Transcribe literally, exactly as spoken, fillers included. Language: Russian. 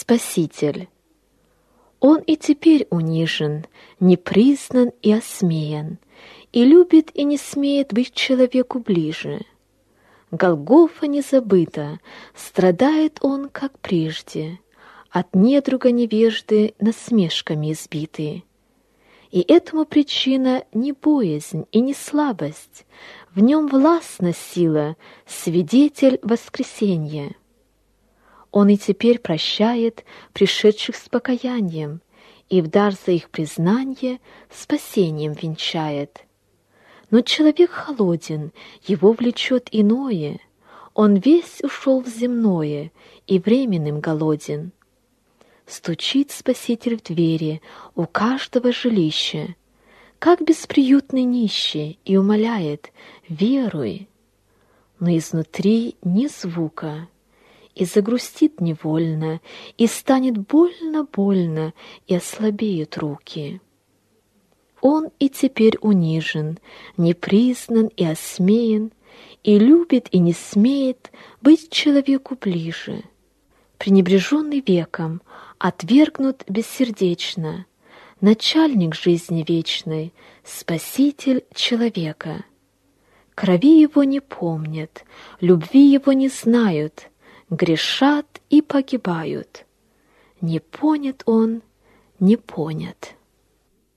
Спаситель. Он и теперь унижен, не признан и осмеян, и любит и не смеет быть человеку ближе. Голгофа не забыта, страдает он, как прежде, от недруга невежды насмешками избитый. И этому причина не боязнь и не слабость, в нем властна сила, свидетель воскресенья. Он и теперь прощает пришедших с покаянием и в дар за их признание спасением венчает. Но человек холоден, его влечет иное, он весь ушел в земное и временным голоден. Стучит Спаситель в двери у каждого жилища, как бесприютный нищий, и умоляет: «Веруй». Но изнутри ни звука, и загрустит невольно, и станет больно-больно, и ослабеют руки. Он и теперь унижен, не признан и осмеян, и любит и не смеет быть человеку ближе. Пренебреженный веком, отвергнут бессердечно, начальник жизни вечной, спаситель человека. Крови его не помнят, любви его не знают, грешат и погибают. Не понят он, не понят.